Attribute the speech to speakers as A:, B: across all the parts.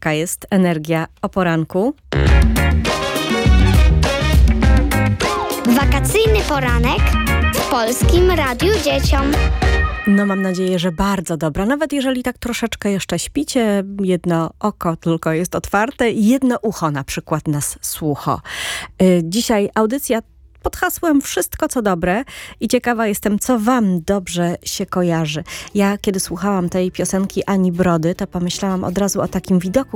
A: Taka jest energia o poranku.
B: Wakacyjny poranek w Polskim Radiu Dzieciom.
A: No mam nadzieję, że bardzo dobra. Nawet jeżeli tak troszeczkę jeszcze śpicie, jedno oko tylko jest otwarte i jedno ucho na przykład nas słucha. Dzisiaj audycja pod hasłem Wszystko co dobre i ciekawa jestem, co wam dobrze się kojarzy. Ja kiedy słuchałam tej piosenki Ani Brody, to pomyślałam od razu o takim widoku,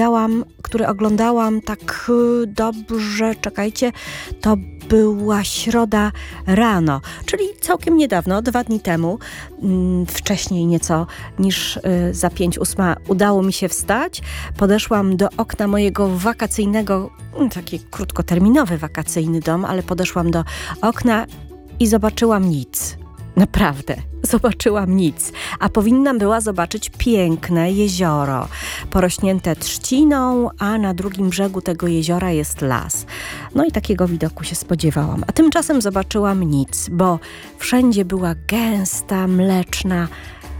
A: który oglądałam tak dobrze, czekajcie, to była środa rano, czyli całkiem niedawno, 2 dni temu, wcześniej nieco niż za 5:08 udało mi się wstać. Podeszłam do okna mojego wakacyjnego, taki krótkoterminowy wakacyjny dom, ale podeszłam do okna i zobaczyłam nic. Naprawdę, zobaczyłam nic. A powinnam była zobaczyć piękne jezioro, porośnięte trzciną, a na drugim brzegu tego jeziora jest las. No i takiego widoku się spodziewałam. A tymczasem zobaczyłam nic, bo wszędzie była gęsta, mleczna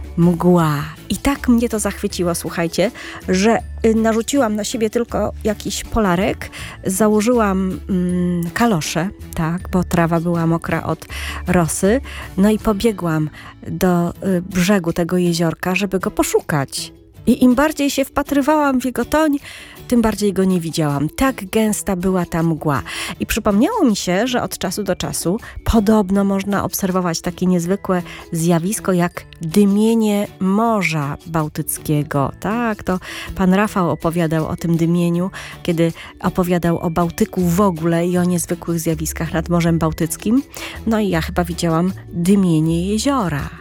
A: mgła. I tak mnie to zachwyciło, słuchajcie, że narzuciłam na siebie tylko jakiś polarek, założyłam kalosze, tak, bo trawa była mokra od rosy, no i pobiegłam do brzegu tego jeziorka, żeby go poszukać. I im bardziej się wpatrywałam w jego toń, tym bardziej go nie widziałam. Tak gęsta była ta mgła. I przypomniało mi się, że od czasu do czasu podobno można obserwować takie niezwykłe zjawisko jak dymienie Morza Bałtyckiego. Tak, to pan Rafał opowiadał o tym dymieniu, kiedy opowiadał o Bałtyku w ogóle i o niezwykłych zjawiskach nad Morzem Bałtyckim. No i ja chyba widziałam dymienie jeziora.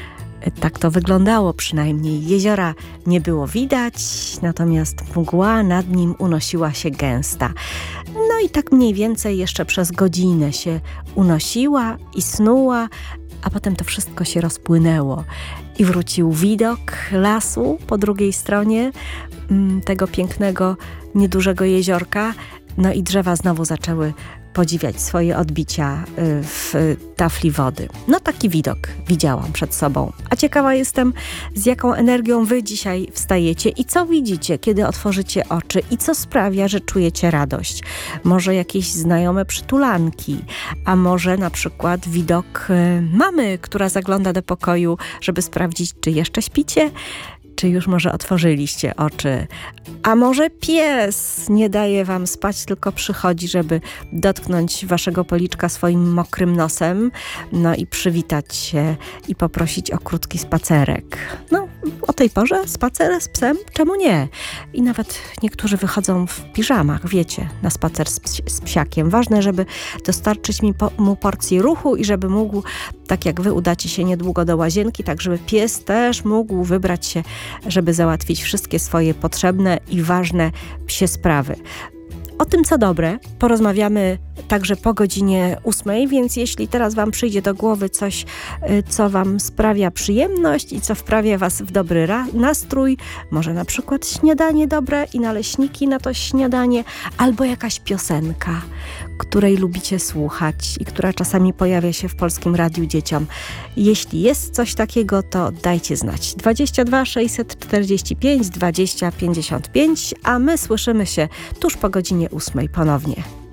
A: Tak to wyglądało przynajmniej. Jeziora nie było widać, natomiast mgła nad nim unosiła się gęsta. No i tak mniej więcej jeszcze przez godzinę się unosiła i snuła, a potem to wszystko się rozpłynęło. I wrócił widok lasu po drugiej stronie tego pięknego, niedużego jeziorka. No i drzewa znowu zaczęły podziwiać swoje odbicia w tafli wody. No taki widok widziałam przed sobą. A ciekawa jestem, z jaką energią wy dzisiaj wstajecie i co widzicie, kiedy otworzycie oczy i co sprawia, że czujecie radość. Może jakieś znajome przytulanki, a może na przykład widok mamy, która zagląda do pokoju, żeby sprawdzić, czy jeszcze śpicie, czy już może otworzyliście oczy. A może pies nie daje wam spać, tylko przychodzi, żeby dotknąć waszego policzka swoim mokrym nosem, no i przywitać się i poprosić o krótki spacerek. No, o tej porze spacer z psem? Czemu nie? I nawet niektórzy wychodzą w piżamach, wiecie, na spacer z psiakiem. Ważne, żeby dostarczyć mu porcji ruchu i żeby mógł, tak jak wy udacie się niedługo do łazienki, tak żeby pies też mógł wybrać się, żeby załatwić wszystkie swoje potrzebne i ważne psie sprawy. O tym, co dobre, porozmawiamy także po godzinie 8, więc jeśli teraz wam przyjdzie do głowy coś, co wam sprawia przyjemność i co wprawia was w dobry nastrój, może na przykład śniadanie dobre i naleśniki na to śniadanie, albo jakaś piosenka, której lubicie słuchać i która czasami pojawia się w Polskim Radiu Dzieciom. Jeśli jest coś takiego, to dajcie znać. 22 645 20 55, a my słyszymy się tuż po godzinie 8 ponownie.